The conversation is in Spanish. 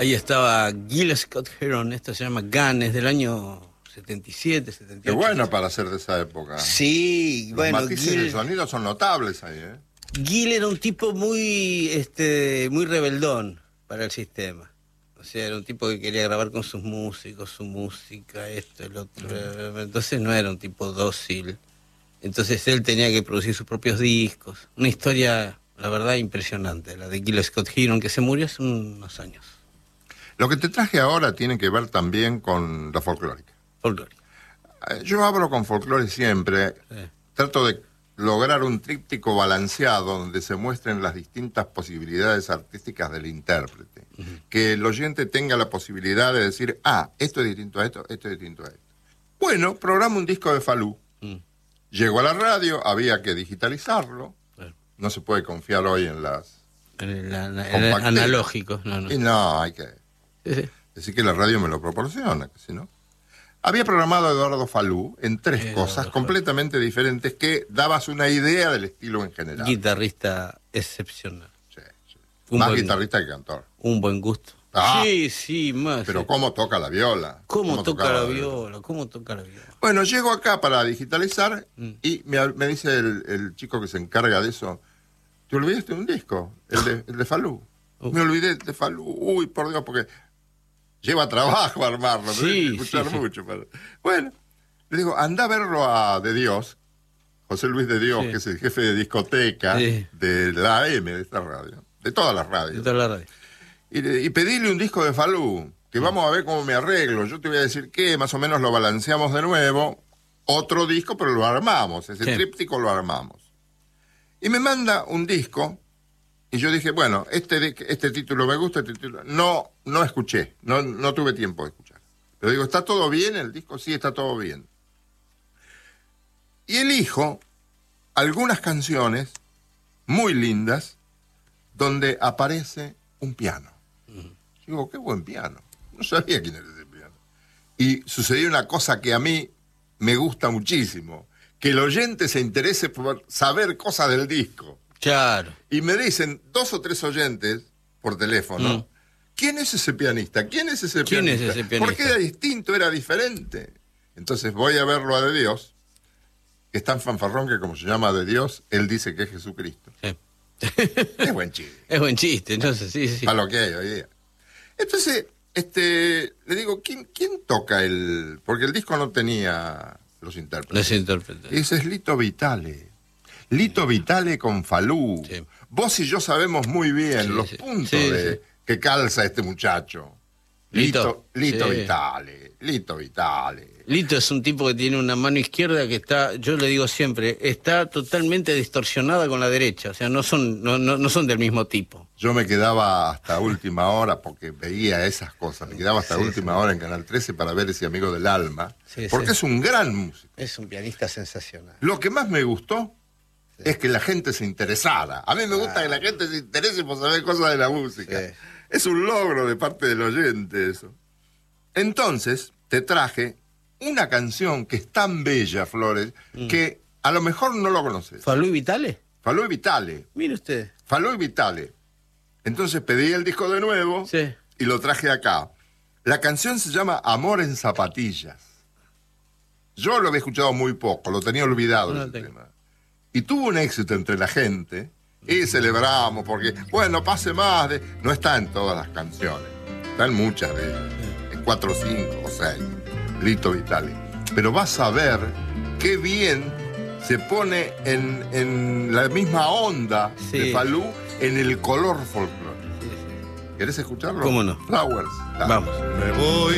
Ahí estaba Gil Scott Heron, esto se llama Gun, es del año 77, 78. Qué bueno para ser de esa época. Sí, Los bueno, matices de sonido son notables ahí, ¿eh? Gil era un tipo muy muy rebeldón para el sistema. O sea, era un tipo que quería grabar con sus músicos, su música, esto, el otro. Entonces no era un tipo dócil. Entonces él tenía que producir sus propios discos. Una historia, la verdad, impresionante, la de Gil Scott Heron, que se murió hace unos años. Lo que te traje ahora tiene que ver también con la folclórica. Folclórica. Yo hablo con folclore siempre. Sí. Trato de lograr un tríptico balanceado donde se muestren las distintas posibilidades artísticas del intérprete. Que el oyente tenga la posibilidad de decir, esto es distinto a esto, esto es distinto a esto. Bueno, programa un disco de Falú. Llegó a la radio, había que digitalizarlo. Claro. No se puede confiar hoy en las... En el compacteras. analógico. No. Y no, hay que Sí. decir que la radio me lo proporciona, que si no... Había programado a Eduardo Falú en tres cosas completamente diferentes que dabas una idea del estilo en general. Guitarrista excepcional. Sí. Un Más buen- guitarrista que cantor. Un buen gusto. Sí, más. Pero sí. cómo toca la viola. ¿Cómo toca tocaba la viola? ¿Cómo toca la viola? Bueno, llego acá para digitalizar y me dice el chico que se encarga de eso, ¿te olvidaste de un disco? El de Falú. Me olvidé de Falú. Uy, por Dios, porque lleva trabajo armarlo. Sí, tenés que escuchar sí. mucho. Bueno, le digo, anda a verlo a De Dios, José Luis De Dios, Sí. que es el jefe de discoteca Sí. de la AM de esta radio, de todas las De radios. toda la radio. Y pedile un disco de Falú, que vamos a ver cómo me arreglo. Yo te voy a decir que más o menos lo balanceamos de nuevo. Otro disco, pero lo armamos. Ese Sí. tríptico lo armamos. Y me manda un disco. Y yo dije, bueno, este título me gusta, este título... No escuché. No tuve tiempo de escuchar. Pero digo, ¿está todo bien el disco? Sí, está todo bien. Y elijo algunas canciones muy lindas donde aparece un piano. Digo, qué buen piano. No sabía quién era ese piano. Y sucedió una cosa que a mí me gusta muchísimo. Que el oyente se interese por saber cosas del disco. Claro. Y me dicen 2 o 3 oyentes por teléfono, ¿quién es ese pianista? ¿Quién es ese ¿Quién es pianista? ese pianista? Porque era distinto, era diferente. Entonces voy a verlo a De Dios, que es tan fanfarrón que como se llama De Dios, él dice que es Jesucristo. Sí. Es buen chiste. Es buen chiste, entonces, sí. Para lo que hay hoy día. Entonces, le digo, ¿quién toca el...? Porque el disco no tenía los intérpretes. Los intérpretes. Y ese es Lito Vitale. Lito Vitale con Falú. Sí. Vos y yo sabemos muy bien Sí, los sí. puntos Sí, de sí. que calza este muchacho. Lito. Lito Sí. Vitale. Lito Vitale. Lito es un tipo que tiene una mano izquierda que está, yo le digo siempre, está totalmente distorsionada con la derecha. O sea, no son del mismo tipo. Yo me quedaba hasta última hora porque veía esas cosas. Me quedaba hasta última hora en Canal 13 para ver ese amigo del alma. Sí, porque sí. es un gran músico. Es un pianista sensacional. Lo que más me gustó es que la gente se interesara. A mí me gusta que la gente se interese por saber cosas de la música. Sí. Es un logro de parte del oyente eso. Entonces, te traje una canción que es tan bella, Flores, que a lo mejor no lo conoces. ¿Falú y Vitale? Falú y Vitale. Mire usted. Falú y Vitale. Entonces pedí el disco de nuevo Sí. y lo traje acá. La canción se llama Amor en Zapatillas. Yo lo había escuchado muy poco, lo tenía olvidado No lo ese tengo. tema. Y tuvo un éxito entre la gente y celebramos porque, bueno, pase más de... No está en todas las canciones, está en muchas de ellas, en 4, 5 o 6, Lito Vitale. Pero vas a ver qué bien se pone en la misma onda Sí. de Falú en el color folclórico. ¿Querés escucharlo? ¿Cómo no? Flowers. Vamos. Me voy